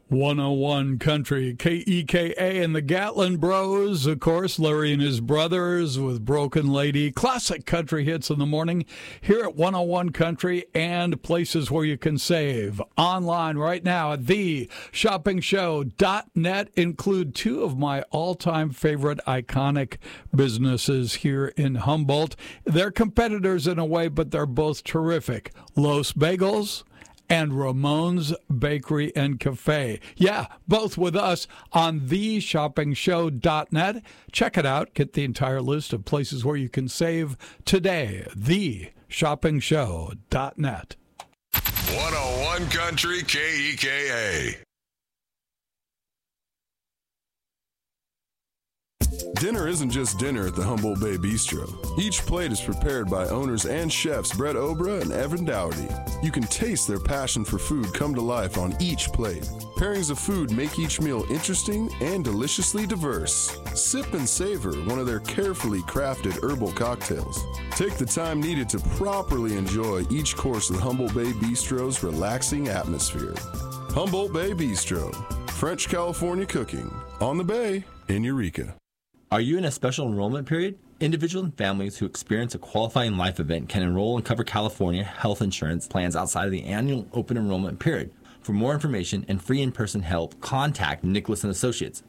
101 Country, KEKA and the Gatlin Bros, of course, Larry and his brothers with Broken Lady. Classic country hits in the morning here at 101 Country and places where you can save. Online right now at theshoppingshow.net include two of my all-time favorite iconic businesses here in Humboldt. They're competitors in a way, but they're both terrific. Los Bagels and Ramon's Bakery and Cafe. Yeah, both with us on theshoppingshow.net. Check it out. Get the entire list of places where you can save today. theshoppingshow.net. 101 Country KEKA. Dinner isn't just dinner at the Humboldt Bay Bistro. Each plate is prepared by owners and chefs Brett Obra and Evan Dougherty. You can taste their passion for food come to life on each plate. Pairings of food make each meal interesting and deliciously diverse. Sip and savor one of their carefully crafted herbal cocktails. Take the time needed to properly enjoy each course of the Humboldt Bay Bistro's relaxing atmosphere. Humboldt Bay Bistro, French California cooking, on the bay in Eureka. Are you in a special enrollment period? Individuals and families who experience a qualifying life event can enroll and cover California health insurance plans outside of the annual open enrollment period. For more information and free in-person help, contact Nicholas & Associates,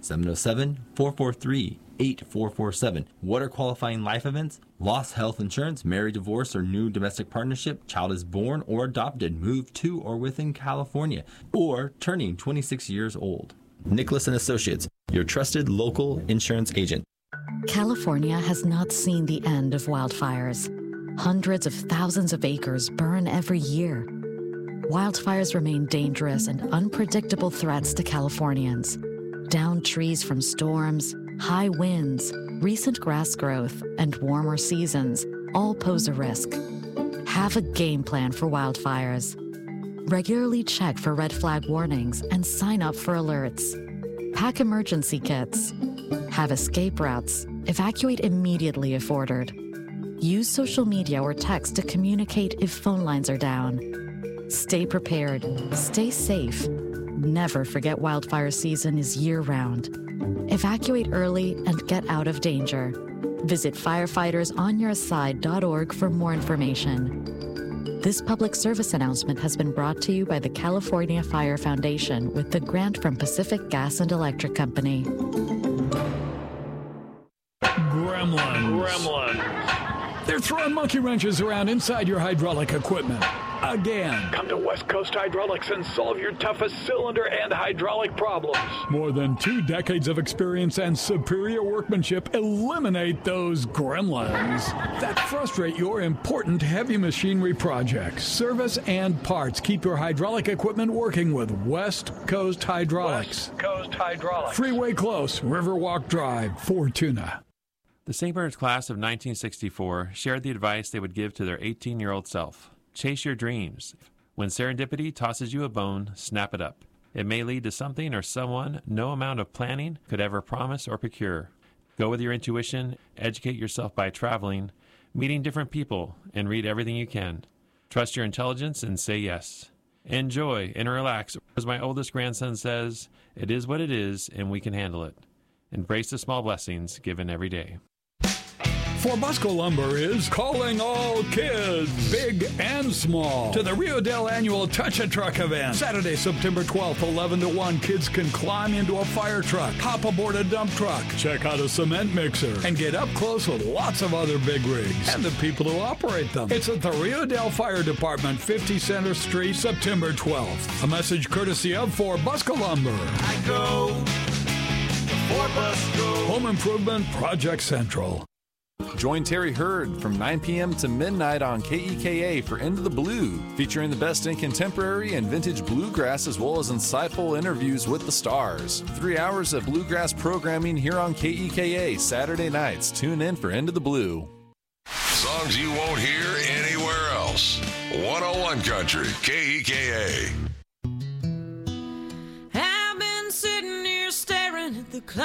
707-443-8447. What are qualifying life events? Lost health insurance, married, divorce, or new domestic partnership, child is born or adopted, moved to or within California, or turning 26 years old. Nicholas & Associates, your trusted local insurance agent. California has not seen the end of wildfires. Hundreds of thousands of acres burn every year. Wildfires remain dangerous and unpredictable threats to Californians. Downed trees from storms, high winds, recent grass growth, and warmer seasons all pose a risk. Have a game plan for wildfires. Regularly check for red flag warnings and sign up for alerts. Pack emergency kits. Have escape routes. Evacuate immediately if ordered. Use social media or text to communicate if phone lines are down. Stay prepared. Stay safe. Never forget wildfire season is year-round. Evacuate early and get out of danger. Visit firefightersyourside.org for more information. This public service announcement has been brought to you by the California Fire Foundation with the grant from Pacific Gas and Electric Company. Gremlins. They're throwing monkey wrenches around inside your hydraulic equipment. Again. Come to West Coast Hydraulics and solve your toughest cylinder and hydraulic problems. More than 2 decades of experience and superior workmanship eliminate those gremlins that frustrate your important heavy machinery projects. Service and parts keep your hydraulic equipment working with West Coast Hydraulics. West Coast Hydraulics. Freeway Close, Riverwalk Drive, Fortuna. The St. Bernard's class of 1964 shared the advice they would give to their 18-year-old self. Chase your dreams. When serendipity tosses you a bone, snap it up. It may lead to something or someone no amount of planning could ever promise or procure. Go with your intuition, educate yourself by traveling, meeting different people, and read everything you can. Trust your intelligence and say yes. Enjoy and relax. As my oldest grandson says, it is what it is and we can handle it. Embrace the small blessings given every day. For Busco Lumber is calling all kids, big and small, to the Rio Dell annual Touch a Truck event. Saturday, September 12th, 11 to 1. Kids can climb into a fire truck, hop aboard a dump truck, check out a cement mixer, and get up close with lots of other big rigs and the people who operate them. It's at the Rio Dell Fire Department, 50 Center Street, September 12th. A message courtesy of For Busco Lumber. I go for Busco. Home Improvement Project Central. Join Terry Hurd from 9 p.m. to midnight on KEKA for Into the Blue, featuring the best in contemporary and vintage bluegrass as well as insightful interviews with the stars. 3 hours of bluegrass programming here on KEKA Saturday nights. Tune in for Into the Blue. Songs you won't hear anywhere else. 101 Country KEKA. I've been sitting here staring at the clouds.